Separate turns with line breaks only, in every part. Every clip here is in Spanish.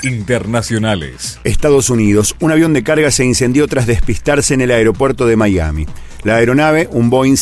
Internacionales.
Estados Unidos. Un avión de carga se incendió tras despistarse en el aeropuerto de Miami. La aeronave, un Boeing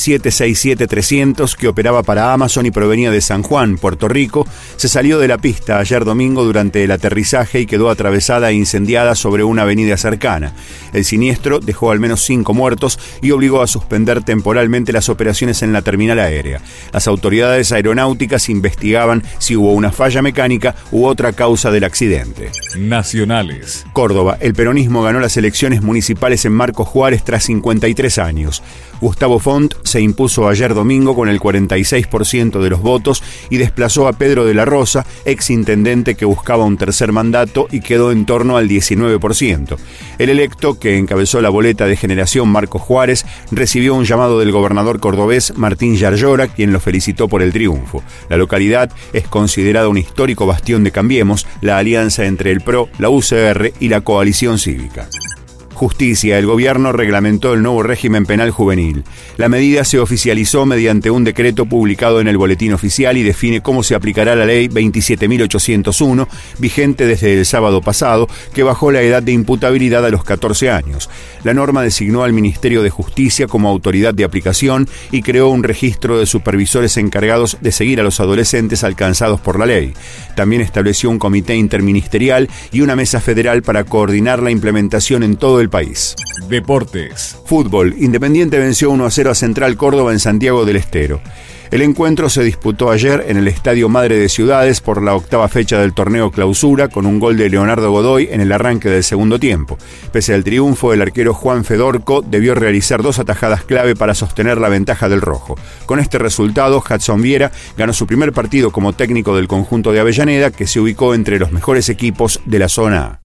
767-300 que operaba para Amazon y provenía de San Juan, Puerto Rico, se salió de la pista ayer domingo durante el aterrizaje y quedó atravesada e incendiada sobre una avenida cercana. El siniestro dejó al menos 5 muertos y obligó a suspender temporalmente las operaciones en la terminal aérea. Las autoridades aeronáuticas investigaban si hubo una falla mecánica u otra causa del accidente.
Nacionales.
Córdoba. El peronismo ganó las elecciones municipales en Marcos Juárez tras 53 años. Gustavo Font se impuso ayer domingo con el 46% de los votos y desplazó a Pedro de la Rosa, exintendente que buscaba un tercer mandato y quedó en torno al 19%. El electo, que encabezó la boleta de Generación Marcos Juárez, recibió un llamado del gobernador cordobés Martín Yarlora, quien lo felicitó por el triunfo. La localidad es considerada un histórico bastión de Cambiemos, la alianza entre el PRO, la UCR y la coalición cívica. Justicia. El gobierno reglamentó el nuevo régimen penal juvenil. La medida se oficializó mediante un decreto publicado en el Boletín Oficial y define cómo se aplicará la ley 27.801, vigente desde el sábado pasado, que bajó la edad de imputabilidad a los 14 años. La norma designó al Ministerio de Justicia como autoridad de aplicación y creó un registro de supervisores encargados de seguir a los adolescentes alcanzados por la ley. También estableció un comité interministerial y una mesa federal para coordinar la implementación en todo el país.
Deportes.
Fútbol. Independiente venció 1-0 a Central Córdoba en Santiago del Estero. El encuentro se disputó ayer en el Estadio Madre de Ciudades por la 8ª fecha del torneo Clausura, con un gol de Leonardo Godoy en el arranque del segundo tiempo. Pese al triunfo, el arquero Juan Fedorco debió realizar 2 atajadas clave para sostener la ventaja del rojo. Con este resultado, Hudson Viera ganó su primer partido como técnico del conjunto de Avellaneda, que se ubicó entre los mejores equipos de la zona A.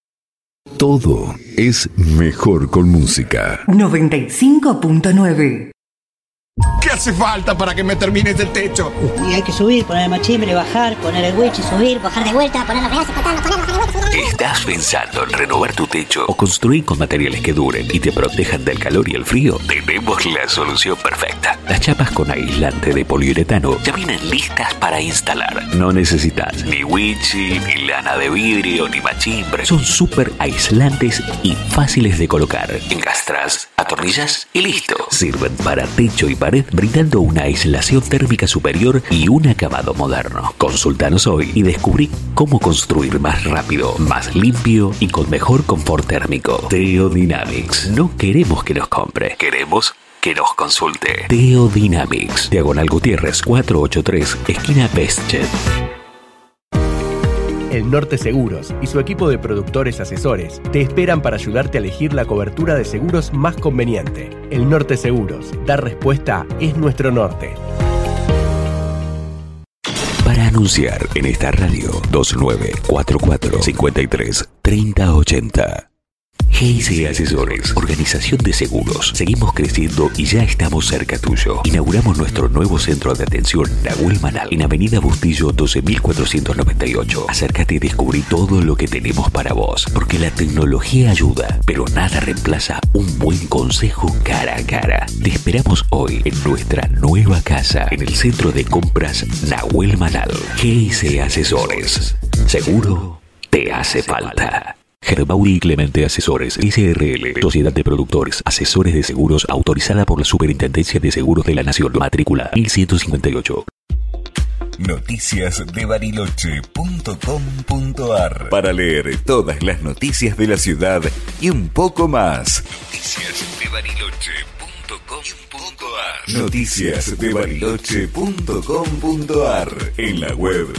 Todo es mejor con música.
95.9.
¿Qué hace falta para que me termines el techo?
Y hay que subir, poner el machimbre, bajar, poner el winch, subir, bajar de vuelta, poner los pedazos, cortarlos, bajar de vuelta.
¿Estás pensando en renovar tu techo o construir con materiales que duren y te protejan del calor y el frío? Tenemos la solución perfecta. Las chapas con aislante de poliuretano ya vienen listas para instalar. No necesitas ni winchi, ni lana de vidrio, ni machimbre. Son súper aislantes y fáciles de colocar. Encastras, atornillas y listo. Sirven para techo y pared, brindando una aislación térmica superior y un acabado moderno. Consultanos hoy y descubrí cómo construir más rápido, más limpio y con mejor confort térmico. Teodynamics. No queremos que nos compre, queremos que nos consulte. Teodynamics. Diagonal Gutiérrez 483, esquina Bestchet.
El Norte Seguros y su equipo de productores asesores te esperan para ayudarte a elegir la cobertura de seguros más conveniente. El Norte Seguros. Dar respuesta es nuestro norte.
Para anunciar en esta radio, 2944-53-3080. GIC Asesores, organización de seguros. Seguimos creciendo y ya estamos cerca tuyo. Inauguramos nuestro nuevo centro de atención Nahuel Manal en Avenida Bustillo 12.498. Acércate y descubrí todo lo que tenemos para vos, porque la tecnología ayuda, pero nada reemplaza un buen consejo cara a cara. Te esperamos hoy en nuestra nueva casa, en el centro de compras Nahuel Manal. GIC Asesores. Seguro te hace falta. Gerbauri y Clemente Asesores, SRL, Sociedad de Productores, Asesores de Seguros, autorizada por la Superintendencia de Seguros de la Nación, matrícula 1158.
Noticias de Bariloche.com.ar para leer todas las noticias de la ciudad y un poco más. Noticias de Bariloche.com.ar. Noticias de Bariloche.com.ar en la web